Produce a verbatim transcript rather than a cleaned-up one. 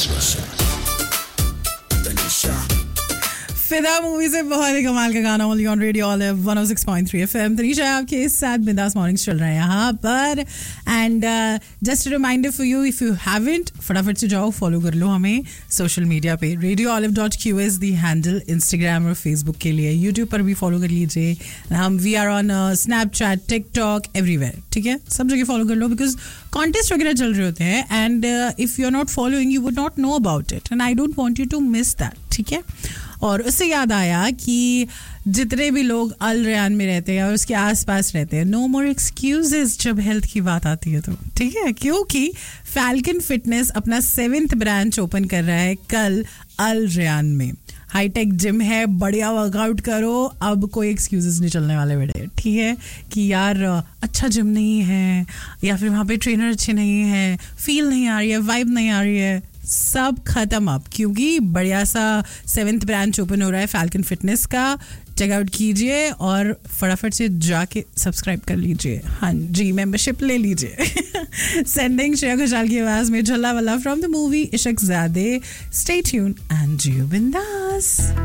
फिदा मूवी से बहुत ही कमाल का गाना only on radio olive one O six point three FM. Tanisha आपके साथ बिंदास मॉर्निंग्स चल रहे हैं यहाँ पर। And just reminder for you, if you haven't, फटाफट से जाओ फॉलो कर लो हमें सोशल मीडिया पे। Radio olive dot Q is the handle Instagram और फेसबुक के लिए। यूट्यूब पर भी फॉलो कर लीजिए। हम we are on Snapchat, TikTok, everywhere. ठीक है, सब जगह फॉलो कर लो बिकॉज कॉन्टेस्ट वगैरह चल रहे होते हैं। And if you are not following you would not know about it and I don't want you to miss that. ठीक है, और उससे याद आया कि जितने भी लोग अल रयान में रहते हैं और उसके आसपास रहते हैं, नो मोर एक्सक्यूजेस जब हेल्थ की बात आती है तो। ठीक है, क्योंकि फैल्कन फिटनेस अपना सेवेंथ ब्रांच ओपन कर रहा है कल अल रयान में। हाईटेक जिम है, बढ़िया वर्कआउट करो, अब कोई एक्सक्यूजेस नहीं चलने वाले बेटे। ठीक है, कि यार अच्छा जिम नहीं है या फिर वहाँ पे ट्रेनर अच्छे नहीं है, फील नहीं आ रही है, वाइब नहीं आ रही है, सब खत्म अब, क्योंकि बढ़िया सा सेवेंथ ब्रांच ओपन हो रहा है फैल्कन फिटनेस का। चेकआउट कीजिए और फटाफट से जाके सब्सक्राइब कर लीजिए। हाँ जी, मेंबरशिप ले लीजिए। सेंडिंग श्रेया घोषाल की आवाज में झल्ला वल्ला फ्रॉम द मूवी इश्क ज़ादे। स्टे ट्यून्ड एंड जियो बिंदास।